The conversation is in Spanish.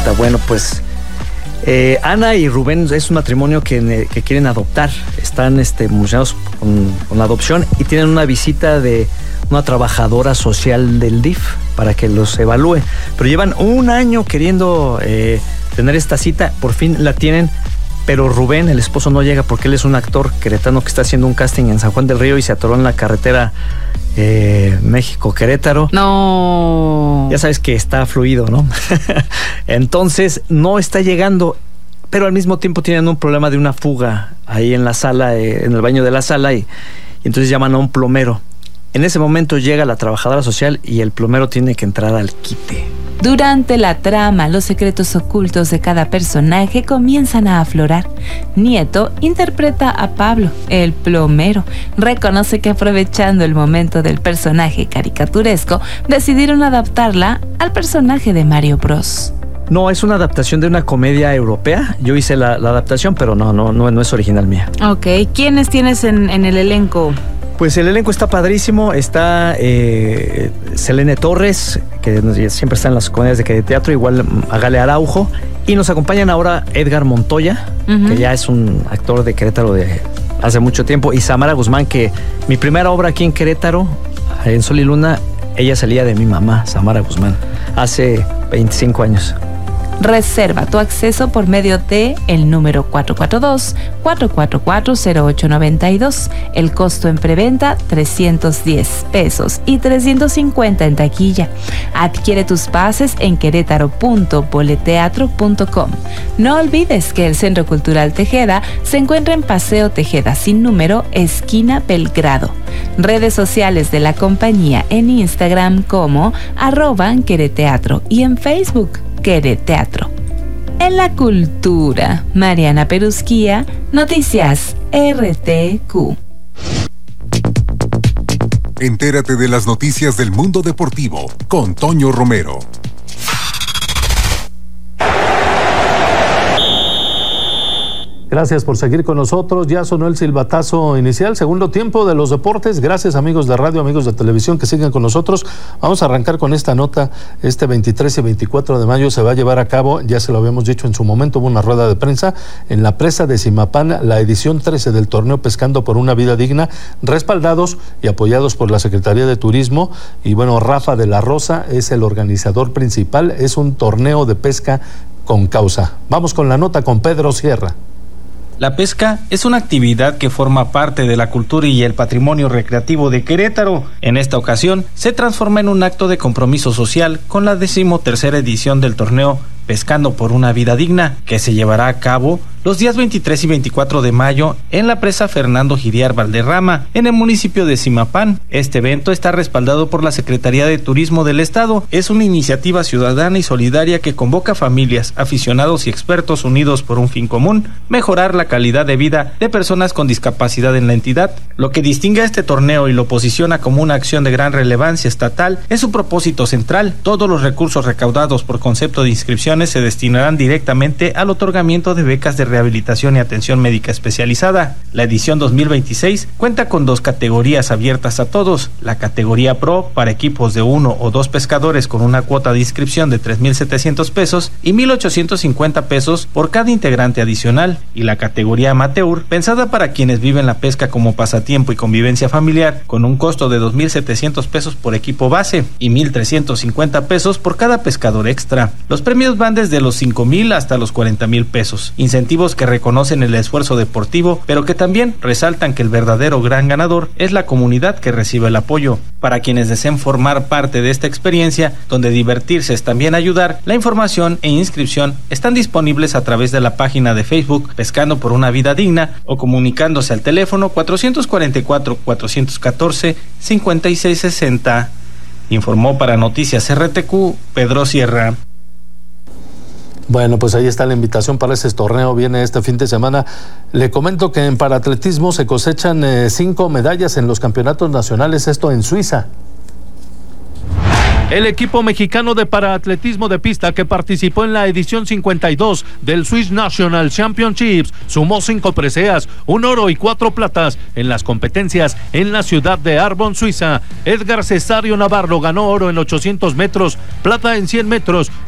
pregunta. Bueno, pues Ana y Rubén es un matrimonio que quieren adoptar. Están emocionados con la adopción y tienen una visita de una trabajadora social del DIF para que los evalúe. Pero llevan un año queriendo tener esta cita. Por fin la tienen. Pero Rubén, el esposo, no llega porque él es un actor queretano que está haciendo un casting en San Juan del Río y se atoró en la carretera México-Querétaro. No. Ya sabes que está fluido, ¿no? Entonces no está llegando, pero al mismo tiempo tienen un problema de una fuga ahí en la sala, en el baño de la sala, y entonces llaman a un plomero. En ese momento llega la trabajadora social y el plomero tiene que entrar al quite. Durante la trama, los secretos ocultos de cada personaje comienzan a aflorar. Nieto interpreta a Pablo, el plomero. Reconoce que aprovechando el momento del personaje caricaturesco, decidieron adaptarla al personaje de Mario Bros. No, es una adaptación de una comedia europea. Yo hice la adaptación, pero no es original mía. Ok, ¿quiénes tienes en el elenco? Pues el elenco está padrísimo. Está Selene Torres, que siempre está en las comedias de teatro, igual a Gale Araujo. Y nos acompañan ahora Edgar Montoya, que ya es un actor de Querétaro de hace mucho tiempo, y Samara Guzmán, que mi primera obra aquí en Querétaro, en Sol y Luna, ella salía de mi mamá, Samara Guzmán, hace 25 años. Reserva tu acceso por medio de el número 442-444-0892. El costo en preventa, $310 y $350 en taquilla. Adquiere tus pases en querétaro.boleteatro.com. No olvides que el Centro Cultural Tejeda se encuentra en Paseo Tejeda sin número, esquina Belgrado. Redes sociales de la compañía en Instagram como @quereteatro y en Facebook Quereteatro. En la cultura, Mariana Perusquía, Noticias RTQ. Entérate de las noticias del mundo deportivo con Toño Romero. Gracias por seguir con nosotros. Ya sonó el silbatazo inicial, segundo tiempo de los deportes. Gracias, amigos de radio, amigos de televisión que siguen con nosotros. Vamos a arrancar con esta nota. 23 y 24 de mayo se va a llevar a cabo, ya se lo habíamos dicho en su momento, hubo una rueda de prensa en la presa de Zimapán, la edición 13 del torneo Pescando por una Vida Digna, respaldados y apoyados por la Secretaría de Turismo. Y bueno, Rafa de la Rosa es el organizador principal. Es un torneo de pesca con causa. Vamos con la nota con Pedro Sierra. La pesca es una actividad que forma parte de la cultura y el patrimonio recreativo de Querétaro. En esta ocasión, se transforma en un acto de compromiso social con la 13ª edición del torneo Pescando por una Vida Digna, que se llevará a cabo los días 23 y 24 de mayo en la presa Fernando Giriar Valderrama, en el municipio de Zimapán. Este evento está respaldado por la Secretaría de Turismo del Estado. Es una iniciativa ciudadana y solidaria que convoca familias, aficionados y expertos unidos por un fin común: mejorar la calidad de vida de personas con discapacidad en la entidad. Lo que distingue a este torneo y lo posiciona como una acción de gran relevancia estatal es su propósito central. Todos los recursos recaudados por concepto de inscripciones se destinarán directamente al otorgamiento de becas de rehabilitación y atención médica especializada. La edición 2026 cuenta con 2 categorías abiertas a todos: la categoría Pro para equipos de 1 o 2 pescadores con una cuota de inscripción de $3,700 y $1,850 por cada integrante adicional, y la categoría Amateur, pensada para quienes viven la pesca como pasatiempo y convivencia familiar, con un costo de $2,700 por equipo base y $1,350 por cada pescador extra. Los premios van desde los $5,000 hasta los $40,000, incentivos que reconocen el esfuerzo deportivo, pero que también resaltan que el verdadero gran ganador es la comunidad que recibe el apoyo. Para quienes deseen formar parte de esta experiencia, donde divertirse es también ayudar, la información e inscripción están disponibles a través de la página de Facebook Pescando por una Vida Digna o comunicándose al teléfono 444-414-5660. Informó para Noticias RTQ Pedro Sierra. Bueno, pues ahí está la invitación para ese torneo, viene este fin de semana. Le comento que en paraatletismo se cosechan 5 medallas en los campeonatos nacionales, esto en Suiza. El equipo mexicano de paraatletismo de pista que participó en la edición 52 del Swiss National Championships sumó 5 preseas, 1 oro y 4 platas en las competencias en la ciudad de Arbon, Suiza. Edgar Cesario Navarro ganó oro en 800 metros, plata en 100 metros